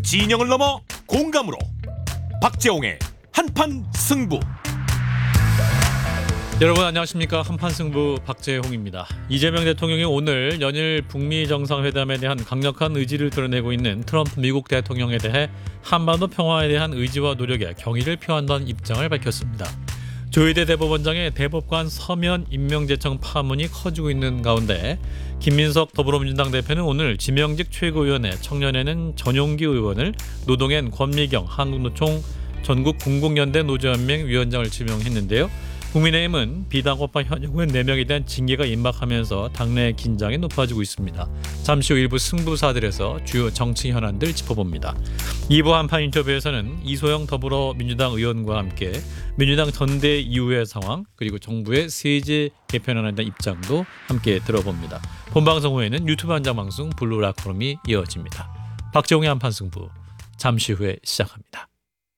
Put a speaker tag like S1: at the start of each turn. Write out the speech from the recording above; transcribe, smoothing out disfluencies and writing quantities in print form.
S1: 진영을 넘어 공감으로 박재홍의 한판 승부.
S2: 여러분 안녕하십니까. 한판 승부 박재홍입니다. 이재명 대통령이 오늘 연일 북미 정상회담에 대한 강력한 의지를 드러내고 있는 트럼프 미국 대통령에 대해 한반도 평화에 대한 의지와 노력에 경의를 표한다는 입장을 밝혔습니다. 조희대 대법원장의 대법관 서면 임명제청 파문이 커지고 있는 가운데 김민석 더불어민주당 대표는 오늘 지명직 최고위원회 청년에는 전용기 의원을, 노동엔 권미경 한국노총 전국 공공연대 노조연맹 위원장을 지명했는데요. 국민의힘은 비당법파 현역 의원 4명에 대한 징계가 임박하면서 당내 긴장이 높아지고 있습니다. 잠시 후 일부 승부사들에서 주요 정치 현안들 짚어봅니다. 2부 한판 인터뷰에서는 이소영 더불어민주당 의원과 함께 민주당 전대 이후의 상황, 그리고 정부의 세제 개편안에 대한 입장도 함께 들어봅니다. 본방송 후에는 유튜브 한정방송 블루라커럼이 이어집니다. 박재홍의 한판 승부 잠시 후에 시작합니다.